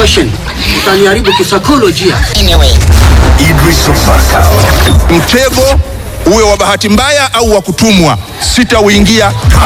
question. Utaniharibu kisaikolojia. Idris Fakao. Mtego uwe wa bahati mbaya au wa kutumwa, sitauingia.